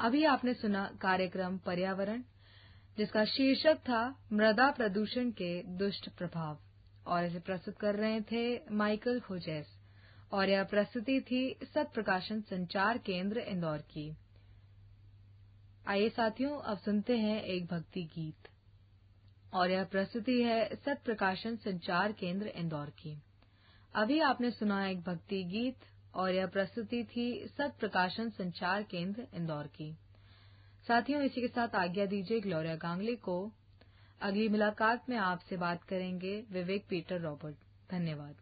अभी आपने सुना कार्यक्रम पर्यावरण, जिसका शीर्षक था मृदा प्रदूषण के दुष्ट प्रभाव, और इसे प्रस्तुत कर रहे थे माइकल होजेस, और यह प्रस्तुति थी सत प्रकाशन संचार केंद्र इंदौर की। आइए साथियों, अब सुनते हैं एक भक्ति गीत, और यह प्रस्तुति है सत प्रकाशन संचार केंद्र इंदौर की। अभी आपने सुना एक भक्ति गीत, और यह प्रस्तुति थी सत प्रकाशन संचार केंद्र इंदौर की। साथियों, इसी के साथ आज्ञा दीजिए ग्लोरिया गांगली को। अगली मुलाकात में आपसे बात करेंगे विवेक पीटर रॉबर्ट। धन्यवाद।